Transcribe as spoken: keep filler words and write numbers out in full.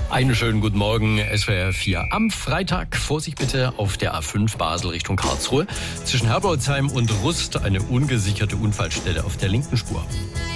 Einen schönen guten Morgen, S W R vier. Am Freitag, Vorsicht bitte, auf der A fünf Basel Richtung Karlsruhe. Zwischen Herbolzheim und Rust eine ungesicherte Unfallstelle auf der linken Spur.